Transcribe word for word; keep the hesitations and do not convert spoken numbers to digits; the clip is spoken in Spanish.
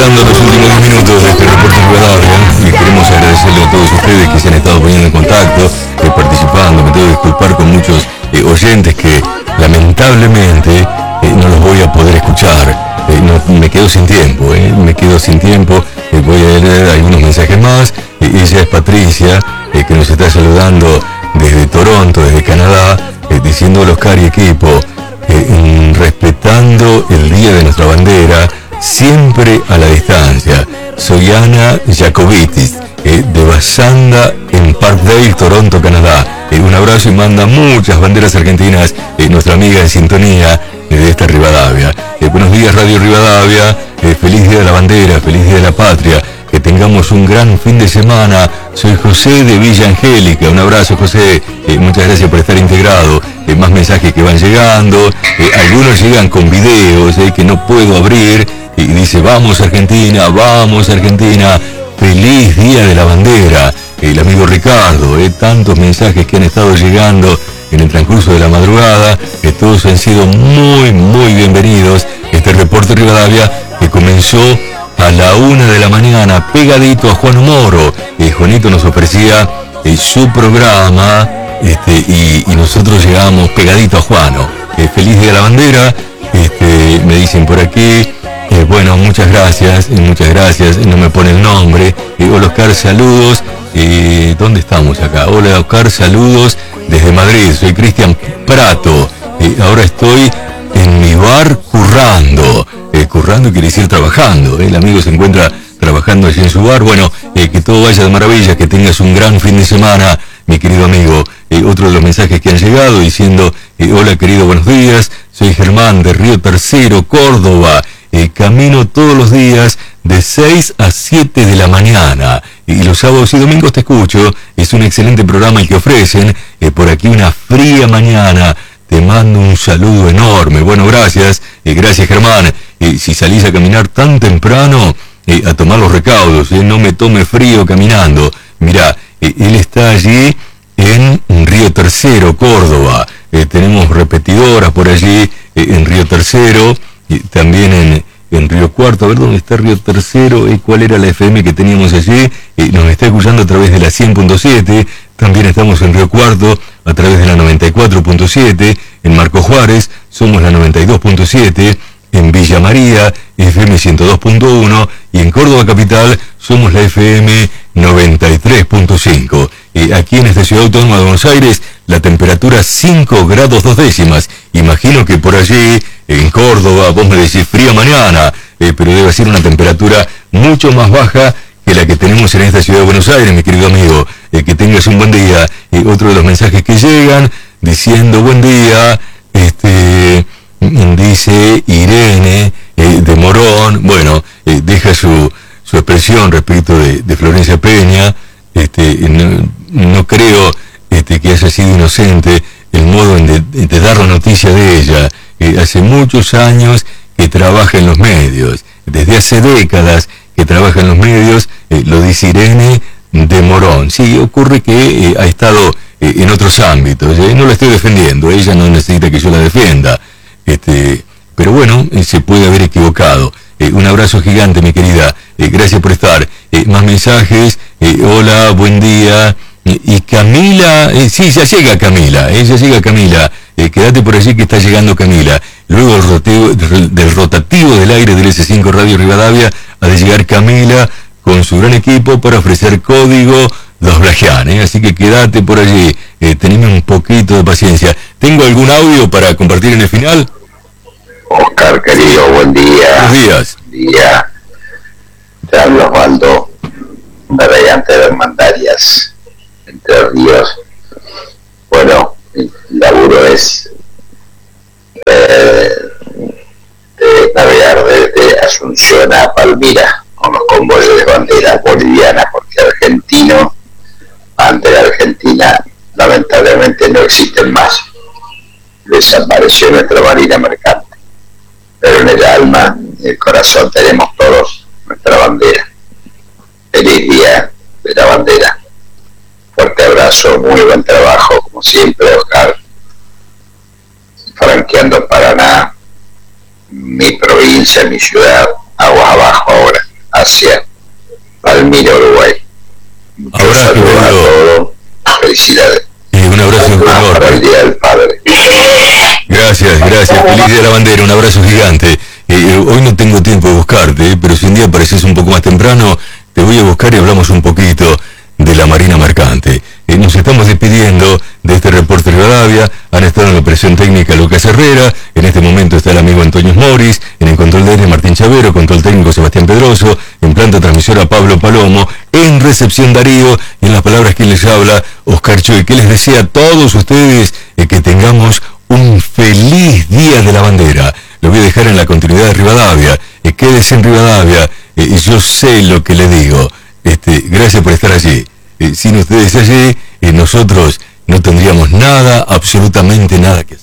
transitando los últimos diez minutos de este reporte Rivadavia y queremos agradecerle a todos ustedes que se han estado poniendo en contacto, eh, participando. Me tengo que disculpar con muchos eh, oyentes que lamentablemente eh, no los voy a poder escuchar. Eh, no, me quedo sin tiempo, eh, me quedo sin tiempo. Eh, voy a leer algunos mensajes más. Eh, ella es Patricia, eh, que nos está saludando desde Toronto, desde Canadá, eh, diciendo Oscar y equipo, eh, respetando el día de nuestra bandera, siempre a la distancia. Soy Ana Jacobitis, eh, de Basanda, en Parkdale, Toronto, Canadá. Eh, un abrazo y manda muchas banderas argentinas, eh, nuestra amiga en sintonía eh, de esta Rivadavia. Eh, buenos días, Radio Rivadavia. Eh, feliz Día de la Bandera, feliz Día de la Patria. Que tengamos un gran fin de semana. Soy José de Villa Angélica. Un abrazo, José. Eh, muchas gracias por estar integrado. Eh, más mensajes que van llegando. Eh, algunos llegan con videos eh, que no puedo abrir. Y dice, vamos Argentina, vamos Argentina, feliz Día de la Bandera. El amigo Ricardo, eh, tantos mensajes que han estado llegando en el transcurso de la madrugada, que todos han sido muy, muy bienvenidos. Este reporte Rivadavia que comenzó a la una de la mañana, pegadito a Juan Moro. Eh, Juanito nos ofrecía eh, su programa este, y, y nosotros llegamos pegadito a Juano. Eh, feliz Día de la Bandera, este, me dicen por aquí. Eh, bueno, muchas gracias, eh, muchas gracias, no me pone el nombre. Eh, hola Oscar, saludos. Eh, ¿Dónde estamos acá? Hola Oscar, saludos desde Madrid, soy Cristian Prato. Eh, ahora estoy en mi bar currando. Eh, currando quiere decir trabajando. Eh. El amigo se encuentra trabajando allí en su bar. Bueno, eh, que todo vaya de maravilla, que tengas un gran fin de semana, mi querido amigo. Eh, otro de los mensajes que han llegado diciendo, eh, hola querido, buenos días, soy Germán de Río Tercero, Córdoba. Eh, camino todos los días de seis a siete de la mañana y los sábados y domingos te escucho. Es un excelente programa el que ofrecen. Eh, por aquí una fría mañana, te mando un saludo enorme. Bueno, gracias, eh, gracias Germán. Eh, si salís a caminar tan temprano, eh, a tomar los recaudos, eh, no me tome frío caminando. Mirá, eh, él está allí en Río Tercero, Córdoba. Eh, tenemos repetidoras por allí eh, en Río Tercero. Y también en, en Río Cuarto, a ver dónde está Río Tercero, y cuál era la F M que teníamos allí. Eh, nos está escuchando a través de la cien punto siete, también estamos en Río Cuarto a través de la noventa y cuatro punto siete, en Marco Juárez somos la noventa y dos punto siete, en Villa María F M ciento dos punto uno y en Córdoba Capital somos la F M noventa y tres punto cinco. Eh, aquí en esta ciudad autónoma de Buenos Aires la temperatura cinco grados dos décimas. Imagino que por allí en Córdoba vos me decís fría mañana, eh, pero debe ser una temperatura mucho más baja que la que tenemos en esta ciudad de Buenos Aires, mi querido amigo. Eh, que tengas un buen día. Eh, otro de los mensajes que llegan diciendo buen día, este dice Irene eh, de Morón. Bueno, eh, deja su, su expresión respecto de, de Florencia Peña. Este, no, no creo este, que haya sido inocente el modo en de, de dar la noticia de ella. Eh, hace muchos años que trabaja en los medios, desde hace décadas que trabaja en los medios, eh, lo dice Irene de Morón. Sí, ocurre que eh, ha estado eh, en otros ámbitos, eh, no la estoy defendiendo, ella no necesita que yo la defienda, este, pero bueno, eh, se puede haber equivocado. Eh, un abrazo gigante, mi querida, eh, gracias por estar. Eh, más mensajes, eh, hola, buen día. Y Camila, eh, sí, ya llega Camila, eh, ya llega Camila, eh, quédate por allí que está llegando Camila. Luego el roteo, del rotativo del aire del ese cinco Radio Rivadavia ha de llegar Camila con su gran equipo para ofrecer código Los Blagian, eh, así que quédate por allí, eh, teneme un poquito de paciencia. ¿Tengo algún audio para compartir en el final? Oscar, querido, buen día. Buenos días. Buen día. Te hablo Osvaldo, variante de Hermandarias, Entre Ríos. Bueno, mi laburo es eh, de navegar desde Asunción a Palmira con los convoyes de banderas bolivianas, porque argentino, bandera argentina, lamentablemente no existen más. Desapareció nuestra marina mercante, pero en el alma y el corazón tenemos todos nuestra bandera. Feliz Día de la Bandera. Fuerte abrazo, muy buen trabajo, como siempre, Oscar. Franqueando Paraná, mi provincia, mi ciudad, aguas abajo ahora. Asia, Palmira, Uruguay. Abrazo, a todos, felicidades. Y un abrazo enorme. Para el Día del Padre. Gracias, gracias. Feliz Día de la Bandera, un abrazo gigante. Eh, hoy no tengo tiempo de buscarte, pero si un día apareces un poco más temprano, te voy a buscar y hablamos un poquito de la Marina Mercante. Eh, nos estamos despidiendo de este reporte de Rivadavia. Han estado en la operación técnica Lucas Herrera, en este momento está el amigo Antonio Moris, en el control de aire Martín Chavero, control técnico Sebastián Pedroso, en planta transmisora Pablo Palomo, en recepción Darío, y en las palabras que les habla Oscar Choy, que les desea a todos ustedes eh, que tengamos un feliz Día de la Bandera. Lo voy a dejar en la continuidad de Rivadavia. Eh, quédese en Rivadavia, eh, y yo sé lo que le digo. Este, gracias por estar allí. Eh, sin ustedes allí, eh, nosotros no tendríamos nada, absolutamente nada que hacer.